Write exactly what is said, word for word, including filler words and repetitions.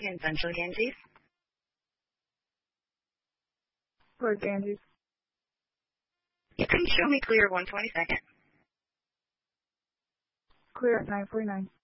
again, Central Ganges. For Ganges. You can show me clear one twenty-second. Clear at nine forty-nine.